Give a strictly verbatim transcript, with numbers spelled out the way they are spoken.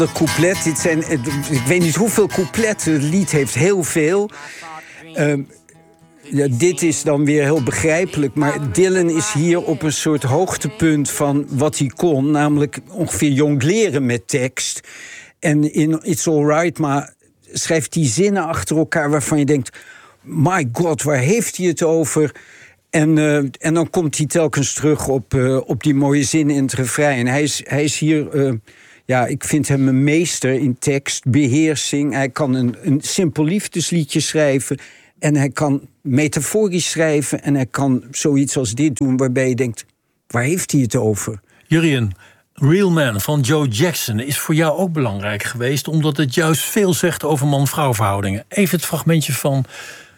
De couplet, dit zijn, ik weet niet hoeveel coupletten, het lied heeft heel veel. Uh, ja, dit is dan weer heel begrijpelijk, maar Dylan is hier op een soort hoogtepunt van wat hij kon, namelijk ongeveer jongleren met tekst. En in It's Alright, maar schrijft hij zinnen achter elkaar waarvan je denkt, my god, waar heeft hij het over? En, uh, en dan komt hij telkens terug op, uh, op die mooie zinnen in het refrein. En hij is, hij is hier... Uh, Ja, ik vind hem een meester in tekst, beheersing. Hij kan een, een simpel liefdesliedje schrijven. En hij kan metaforisch schrijven. En hij kan zoiets als dit doen, waarbij je denkt, waar heeft hij het over? Jurien, Real Man van Joe Jackson is voor jou ook belangrijk geweest, omdat het juist veel zegt over man-vrouw verhoudingen. Even het fragmentje van